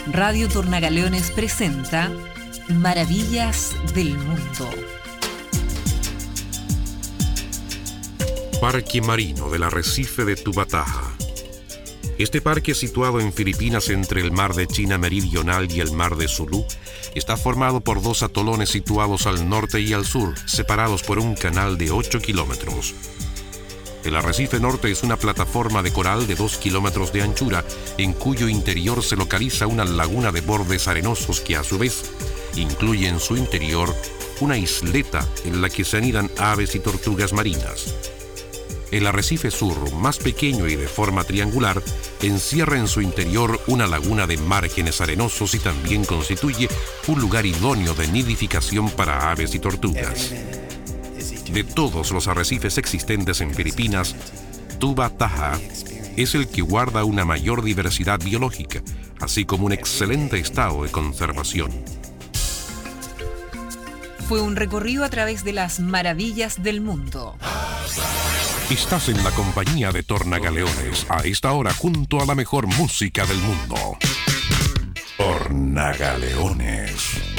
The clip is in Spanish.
Radio Tornagaleones presenta Maravillas del Mundo. Parque Marino del Arrecife de Tubataha. Este parque, situado en Filipinas entre el mar de China Meridional y el mar de Sulu, está formado por dos atolones situados al norte y al sur, separados por un canal de 8 kilómetros. El arrecife norte es una plataforma de coral de 2 kilómetros de anchura, en cuyo interior se localiza una laguna de bordes arenosos que, a su vez, incluye en su interior una isleta en la que se anidan aves y tortugas marinas. El arrecife sur, más pequeño y de forma triangular, encierra en su interior una laguna de márgenes arenosos y también constituye un lugar idóneo de nidificación para aves y tortugas. De todos los arrecifes existentes en Filipinas, Tubataha es el que guarda una mayor diversidad biológica, así como un excelente estado de conservación. Fue un recorrido a través de las maravillas del mundo. Estás en la compañía de Tornagaleones, a esta hora junto a la mejor música del mundo. Tornagaleones.